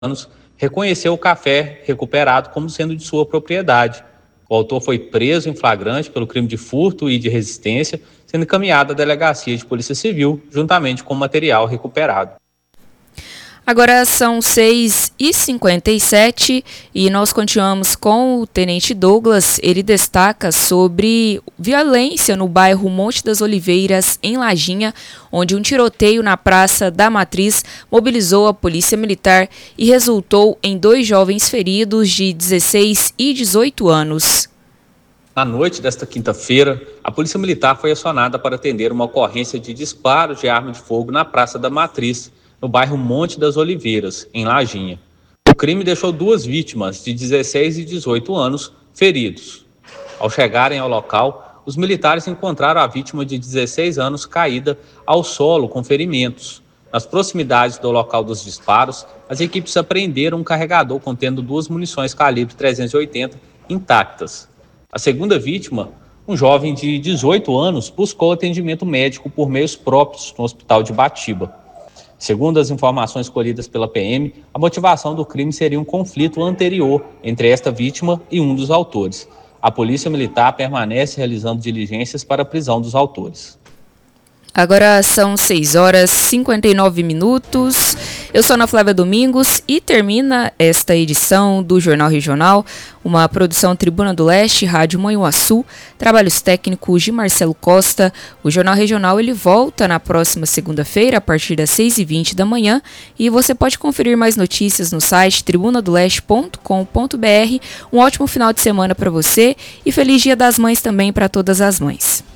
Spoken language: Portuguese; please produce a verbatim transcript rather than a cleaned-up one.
anos, reconheceu o café recuperado como sendo de sua propriedade. O autor foi preso em flagrante pelo crime de furto e de resistência, sendo encaminhado à delegacia de polícia civil, juntamente com o material recuperado. Agora são seis e cinquenta e sete e nós continuamos com o Tenente Douglas. Ele destaca sobre violência no bairro Monte das Oliveiras, em Lajinha, onde um tiroteio na Praça da Matriz mobilizou a Polícia Militar e resultou em dois jovens feridos de dezesseis e dezoito anos. Na noite desta quinta-feira, a Polícia Militar foi acionada para atender uma ocorrência de disparos de arma de fogo na Praça da Matriz, no bairro Monte das Oliveiras, em Lajinha. O crime deixou duas vítimas, de dezesseis e dezoito anos, feridos. Ao chegarem ao local, os militares encontraram a vítima de dezesseis anos caída ao solo com ferimentos. Nas proximidades do local dos disparos, as equipes apreenderam um carregador contendo duas munições calibre trezentos e oitenta intactas. A segunda vítima, um jovem de dezoito anos, buscou atendimento médico por meios próprios no hospital de Batiba. Segundo as informações colhidas pela P M, a motivação do crime seria um conflito anterior entre esta vítima e um dos autores. A Polícia Militar permanece realizando diligências para a prisão dos autores. Agora são seis horas e cinquenta e nove minutos. Eu sou Ana Flávia Domingos e termina esta edição do Jornal Regional, uma produção Tribuna do Leste, Rádio Manhuaçu, trabalhos técnicos de Marcelo Costa. O Jornal Regional ele volta na próxima segunda-feira, a partir das seis e vinte da manhã, e você pode conferir mais notícias no site tribuna do leste ponto com ponto b r. Um ótimo final de semana para você e feliz Dia das Mães também para todas as mães.